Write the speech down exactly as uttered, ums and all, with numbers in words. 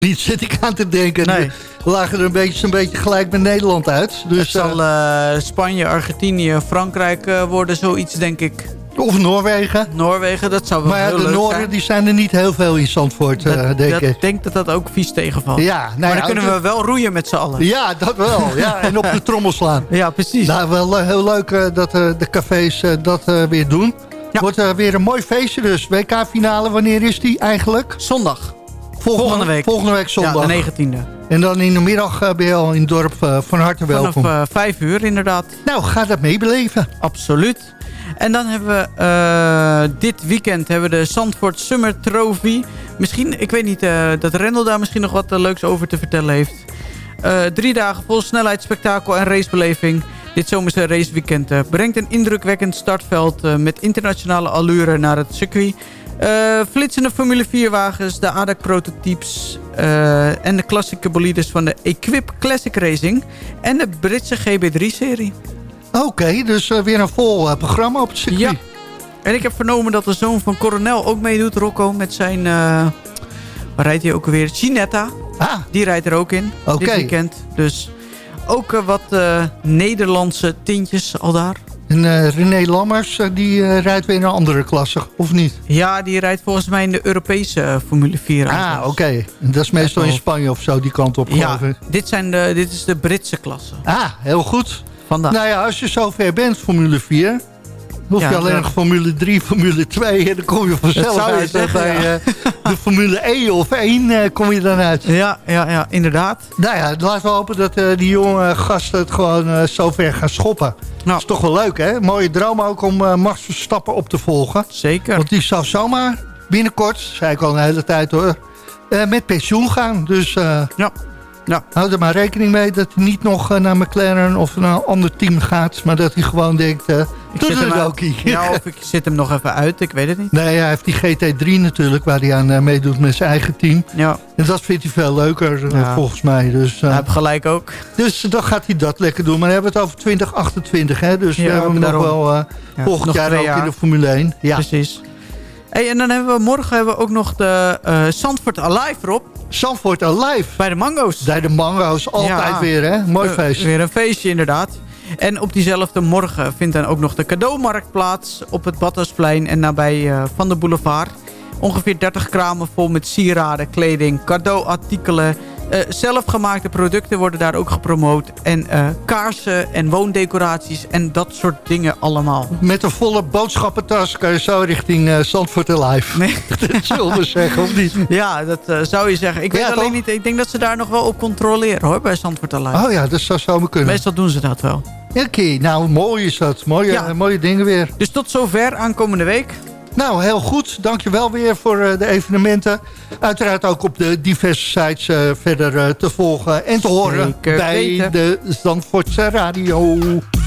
Niet zit ik aan te denken. Nee. We lagen er een beetje, een beetje gelijk met Nederland uit. Dus, het zal uh, Spanje, Argentinië, Frankrijk uh, worden, zoiets denk ik. Of Noorwegen. Noorwegen, dat zou wel maar heel ja, de leuk Noorden zijn. die zijn er niet heel veel in Zandvoort, dat, uh, denk dat, ik. Ik denk dat dat ook vies tegenvalt. Ja, nou maar dan ja, kunnen we wel roeien met z'n allen. Ja, dat wel. Ja, en op de trommel slaan. Ja, precies. Nou, wel uh, heel leuk uh, dat uh, de cafés uh, dat uh, weer doen. Ja. Wordt uh, weer een mooi feestje dus. W K-finale, wanneer is die eigenlijk? Zondag. Volgende, volgende week. Volgende week zondag. Ja, de negentiende. En dan in de middag uh, ben je al in het dorp uh, van harte welkom. Vanaf uh, vijf uur inderdaad. Nou, ga dat meebeleven. Absoluut. En dan hebben we uh, dit weekend hebben we de Zandvoort Summer Trophy. Misschien, ik weet niet, uh, dat Rendel daar misschien nog wat uh, leuks over te vertellen heeft. Uh, drie dagen vol snelheid, spektakel en racebeleving. Dit zomerse raceweekend uh, brengt een indrukwekkend startveld uh, met internationale allure naar het circuit. Uh, flitsende Formule vier wagens, de A D A C-prototypes uh, en de klassieke bolides van de Equip Classic Racing en de Britse G B drie-serie. Oké, okay, dus uh, weer een vol uh, programma op het circuit. Ja, en ik heb vernomen dat de zoon van Coronel ook meedoet, Rocco, met zijn, uh, waar rijdt hij ook alweer? Ginetta. Ah. Die rijdt er ook in, okay. dit weekend. Dus ook uh, wat uh, Nederlandse tintjes al daar. En uh, René Lammers, uh, die uh, rijdt weer in een andere klasse, of niet? Ja, die rijdt volgens mij in de Europese uh, Formule vier. Ah, oké. Okay. Dat is meestal in Spanje of zo, die kant op. Ja, dit, zijn de, dit is de Britse klasse. Ah, heel goed. Vandaag. Nou ja, als je zover bent, Formule vier... hoef je ja, alleen nog Formule drie, Formule twee... en dan kom je vanzelf je uit zeggen, bij ja. uh, de Formule E of één uh, kom je dan uit. Ja, ja, ja, inderdaad. Nou ja, laten we hopen dat uh, die jonge gasten het gewoon uh, zover gaan schoppen. Nou. Dat is toch wel leuk, hè? Mooie droom ook om uh, Max Verstappen op te volgen. Zeker. Want die zou zomaar binnenkort, zei ik al een hele tijd hoor... Uh, met pensioen gaan. Dus uh, ja. Ja. hou er maar rekening mee dat hij niet nog uh, naar McLaren of naar een ander team gaat. Maar dat hij gewoon denkt, uh, ik zit hem uit. Ja, of ik zit hem nog even uit, ik weet het niet. Nee, hij heeft die G T drie natuurlijk, waar hij aan uh, meedoet met zijn eigen team. Ja. En dat vindt hij veel leuker, uh, ja. volgens mij. Dus, uh, hij heeft gelijk ook. Dus dan gaat hij dat lekker doen. Maar we hebben het over twintig achtentwintig, hè. Dus ja, we hebben hem nog wel uh, ja, volgend nog jaar ook jaar. in de Formule één. Ja. Precies. Hey, en dan hebben we morgen hebben we ook nog de uh, Zandvoort Alive, Rob. Zandvoort Alive. Bij de Mango's. Bij de Mango's, altijd ja. weer, hè? Mooi uh, feest. Weer een feestje, inderdaad. En op diezelfde morgen vindt dan ook nog de cadeaumarkt plaats... op het Badhuisplein en nabij uh, Van de Boulevard. Ongeveer dertig kramen vol met sieraden, kleding, cadeauartikelen... Uh, zelfgemaakte producten worden daar ook gepromoot. En uh, kaarsen en woondecoraties en dat soort dingen allemaal. Met een volle boodschappentas kan je zo richting uh, Zandvoort Alive. Nee. Dat zullen we zeggen, of niet? Ja, dat uh, zou je zeggen. Ik ja, weet alleen toch? niet, ik denk dat ze daar nog wel op controleren hoor, bij Zandvoort Alive. Oh ja, dat zou zo kunnen. Meestal doen ze dat wel. Oké, okay, nou mooi is dat. Mooie, ja. uh, mooie dingen weer. Dus tot zover aankomende week. Nou, heel goed. Dankjewel weer voor uh, de evenementen. Uiteraard ook op de diverse sites uh, verder uh, te volgen en te horen Zeker bij weten. de Zandvoortse Radio.